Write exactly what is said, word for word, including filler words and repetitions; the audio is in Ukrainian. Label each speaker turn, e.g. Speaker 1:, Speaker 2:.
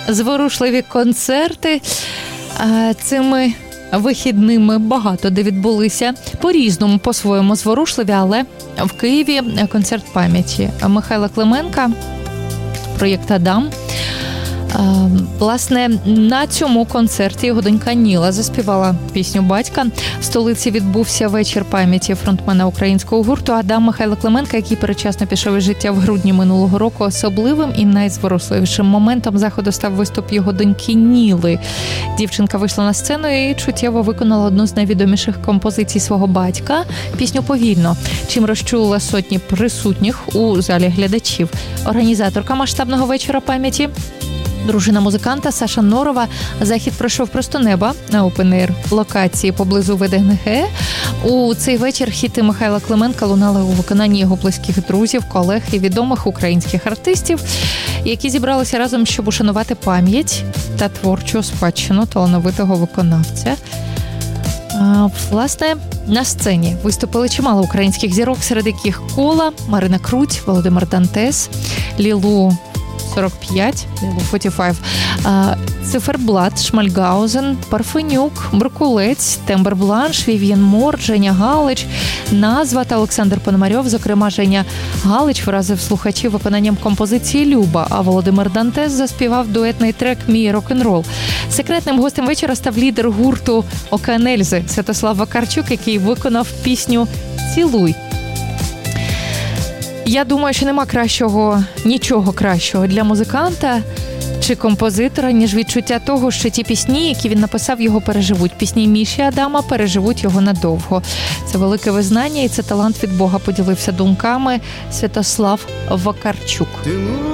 Speaker 1: зворушливі концерти. Цими вихідними багато де відбулися. По-різному, по-своєму зворушливі, але в Києві концерт пам'яті Михайла Клименка, проєкт «Адам». Власне, на цьому концерті його донька Ніла заспівала пісню батька. В столиці відбувся вечір пам'яті фронтмена українського гурту «Адам» Михайла Клименка, який передчасно пішов із життя в грудні минулого року. Особливим і найзворушливішим моментом заходу став виступ його доньки Ніли. Дівчинка вийшла на сцену і чуттєво виконала одну з найвідоміших композицій свого батька – пісню «Повільно», чим розчулила сотні присутніх у залі глядачів. Організаторка масштабного вечора пам'яті, дружина музиканта Саша Норова. Захід пройшов просто неба на опен-ейр локації поблизу ВДНГ. У цей вечір хіти Михайла Клименка лунали у виконанні його близьких друзів, колег і відомих українських артистів, які зібралися разом, щоб ушанувати пам'ять та творчу спадщину талановитого виконавця. А, власне, на сцені виступили чимало українських зірок, серед яких Кола, Марина Круть, Володимир Дантес, Лілу сорок п'ять, сорок п'ять, Циферблат, Шмальгаузен, Парфенюк, Брукулець, Тембер Бланш, Вів'єн Мор, Женя Галич, Назва та Олександр Пономарьов. Зокрема, Женя Галич вразив слухачів виконанням композиції «Люба», а Володимир Дантес заспівав дуетний трек «Мій рок-н-рол». Секретним гостем вечора став лідер гурту «Океан Ельзи» Святослав Вакарчук, який виконав пісню «Цілуй». Я думаю, що нема кращого, нічого кращого для музиканта чи композитора, ніж відчуття того, що ті пісні, які він написав, його переживуть. Пісні Міші Адама переживуть його надовго. Це велике визнання і це талант від Бога, поділився думками Святослав Вакарчук.